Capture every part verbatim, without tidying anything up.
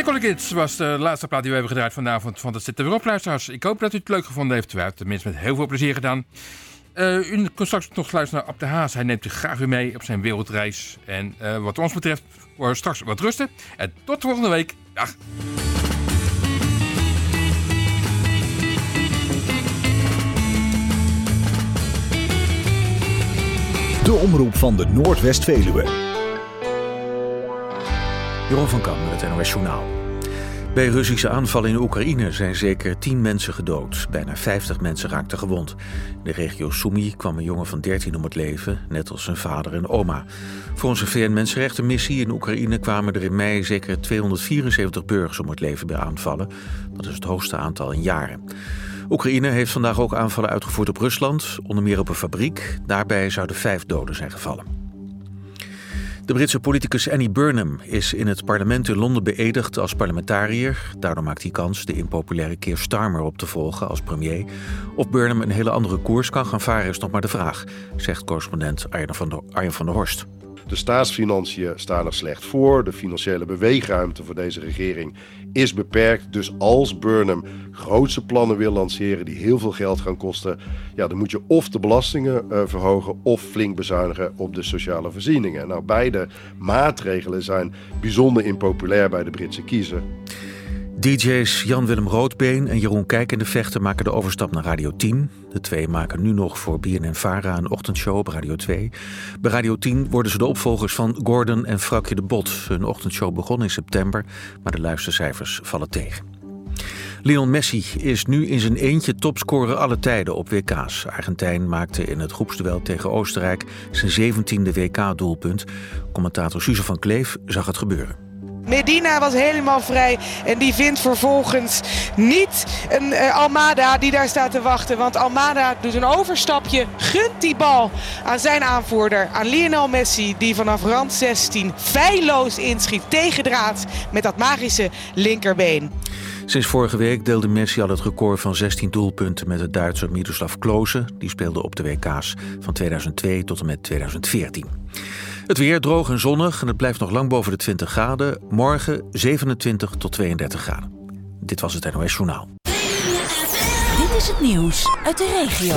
Nicole Kids was de laatste plaat die we hebben gedraaid vanavond. Want het zit er weer op, luisteraars. Ik hoop dat u het leuk gevonden heeft. We hebben het tenminste met heel veel plezier gedaan. Uh, u kon straks nog luisteren naar Ab de Haas. Hij neemt u graag weer mee op zijn wereldreis. En uh, wat ons betreft, voor straks wat rusten. En tot volgende week. Dag. De omroep van de Noordwest-Veluwe. Jeroen van Kamp met het N O S Journaal. Bij Russische aanvallen in Oekraïne zijn zeker tien mensen gedood. Bijna vijftig mensen raakten gewond. In de regio Sumy kwam een jongen van dertien om het leven, net als zijn vader en oma. Volgens een V N-mensenrechtenmissie in Oekraïne kwamen er in mei zeker tweehonderdvierenzeventig burgers om het leven bij aanvallen. Dat is het hoogste aantal in jaren. Oekraïne heeft vandaag ook aanvallen uitgevoerd op Rusland, onder meer op een fabriek. Daarbij zouden vijf doden zijn gevallen. De Britse politicus Annie Burnham is in het parlement in Londen beëdigd als parlementariër. Daardoor maakt hij kans de impopulaire Keir Starmer op te volgen als premier. Of Burnham een hele andere koers kan gaan varen is nog maar de vraag, zegt correspondent Arjen van der, Arjen van der Horst. De staatsfinanciën staan er slecht voor. De financiële beweegruimte voor deze regering is beperkt. Dus als Burnham grootse plannen wil lanceren die heel veel geld gaan kosten, ja, dan moet je of de belastingen uh, verhogen of flink bezuinigen op de sociale voorzieningen. Nou, beide maatregelen zijn bijzonder impopulair bij de Britse kiezer. D J's Jan-Willem Roodbeen en Jeroen Kijkendevechten maken de overstap naar Radio tien. De twee maken nu nog voor B N N-Vara een ochtendshow op Radio twee. Bij Radio tien worden ze de opvolgers van Gordon en Vrouwtje de Bot. Hun ochtendshow begon in september, maar de luistercijfers vallen tegen. Lionel Messi is nu in zijn eentje topscorer alle tijden op W K's. Argentijn maakte in het groepsduel tegen Oostenrijk zijn zeventiende W K-doelpunt. Commentator Suze van Kleef zag het gebeuren. Medina was helemaal vrij en die vindt vervolgens niet een uh, Almada die daar staat te wachten. Want Almada doet een overstapje, gunt die bal aan zijn aanvoerder, aan Lionel Messi, die vanaf rand zestien feilloos inschiet tegen draad met dat magische linkerbeen. Sinds vorige week deelde Messi al het record van zestien doelpunten met de Duitser Miroslav Klose. Die speelde op de W K's van tweeduizend twee tot en met tweeduizend veertien. Het weer droog en zonnig en het blijft nog lang boven de twintig graden. Morgen zevenentwintig tot tweeëndertig graden. Dit was het N O S Journaal. Dit is het nieuws uit de regio.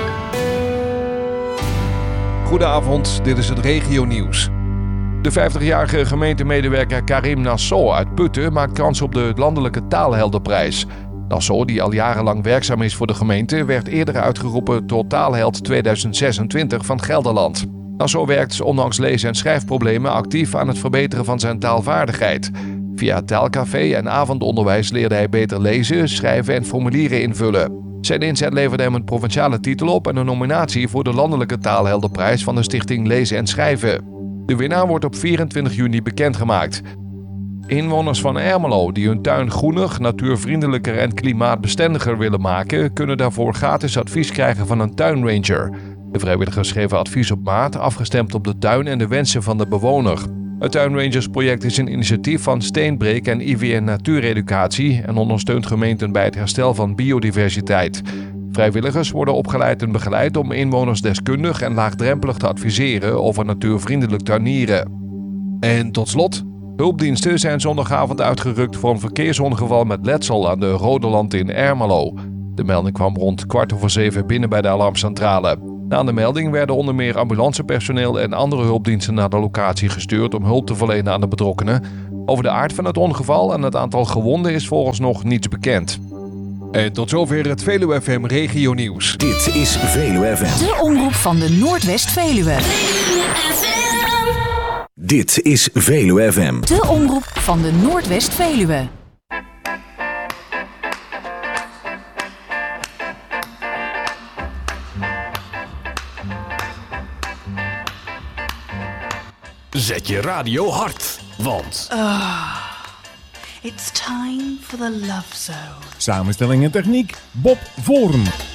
Goedenavond, dit is het regionieuws. De vijftigjarige gemeentemedewerker Karim Nassau uit Putten maakt kans op de landelijke taalheldenprijs. Nassau, die al jarenlang werkzaam is voor de gemeente, werd eerder uitgeroepen tot taalheld tweeduizend zesentwintig van Gelderland. Nassau werkt ondanks lees- en schrijfproblemen actief aan het verbeteren van zijn taalvaardigheid. Via taalcafé en avondonderwijs leerde hij beter lezen, schrijven en formulieren invullen. Zijn inzet leverde hem een provinciale titel op en een nominatie voor de landelijke taalheldenprijs van de stichting Lezen en Schrijven. De winnaar wordt op vierentwintig juni bekendgemaakt. Inwoners van Ermelo die hun tuin groener, natuurvriendelijker en klimaatbestendiger willen maken, kunnen daarvoor gratis advies krijgen van een tuinranger. De vrijwilligers geven advies op maat, afgestemd op de tuin en de wensen van de bewoner. Het Tuinrangersproject is een initiatief van Steenbreek en I V N Natuureducatie en ondersteunt gemeenten bij het herstel van biodiversiteit. Vrijwilligers worden opgeleid en begeleid om inwoners deskundig en laagdrempelig te adviseren over natuurvriendelijk tuinieren. En tot slot, hulpdiensten zijn zondagavond uitgerukt voor een verkeersongeval met letsel aan de Rodeland in Ermelo. De melding kwam rond kwart over zeven binnen bij de alarmcentrale. Na de melding werden onder meer ambulancepersoneel en andere hulpdiensten naar de locatie gestuurd om hulp te verlenen aan de betrokkenen. Over de aard van het ongeval en het aantal gewonden is volgens nog niets bekend. En tot zover het Veluwe F M Regio Nieuws. Dit is Veluwe F M. De omroep van de Noordwest-Veluwe. Dit is Veluwe F M. De omroep van de Noordwest-Veluwe. Zet je radio hard, want... Oh, it's time for the Love Zone. Samenstelling en techniek, Bob Voorn.